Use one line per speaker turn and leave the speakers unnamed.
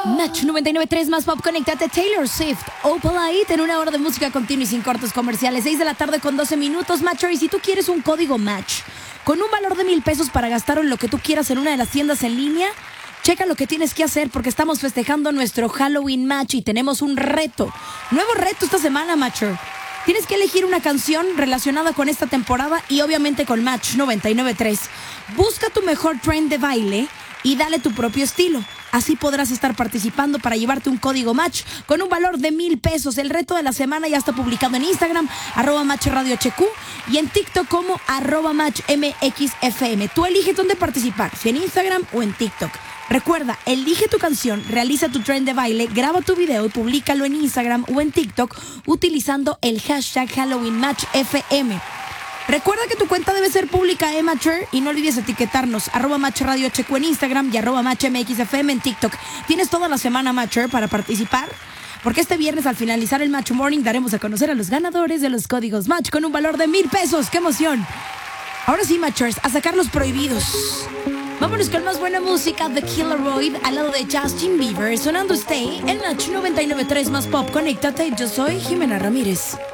Match 99.3 más pop, conéctate. Taylor Swift, Opalite, en una hora de música continua y sin cortes comerciales. 6 de la tarde con 12 minutos. Matcher, y si tú quieres un código Match con un valor de $1,000 para gastar en lo que tú quieras en una de las tiendas en línea, checa lo que tienes que hacer porque estamos festejando nuestro Halloween Match y tenemos un reto. Nuevo reto esta semana, Matcher. Tienes que elegir una canción relacionada con esta temporada y obviamente con Match 99.3. Busca tu mejor trend de baile y dale tu propio estilo. Así podrás estar participando para llevarte un código Match con un valor de $1,000. El reto de la semana ya está publicado en Instagram, @MatchRadioHQ, y en TikTok como @MatchMXFM. Tú eliges dónde participar, si en Instagram o en TikTok. Recuerda, elige tu canción, realiza tu trend de baile, graba tu video y públicalo en Instagram o en TikTok utilizando el hashtag HalloweenMatchFM. Recuerda que tu cuenta debe ser pública, Matcher, y no olvides etiquetarnos, @MatchRadioHQ en Instagram y @MatchMXFM en TikTok. Tienes toda la semana, Matcher, para participar, porque este viernes al finalizar el Match Morning daremos a conocer a los ganadores de los códigos Match con un valor de $1,000. ¡Qué emoción! Ahora sí, Matchers, a sacar los prohibidos. Vámonos con más buena música de Killeroid al lado de Justin Bieber, sonando Stay en Match 99.3 más pop. Conéctate, yo soy Jimena Ramírez.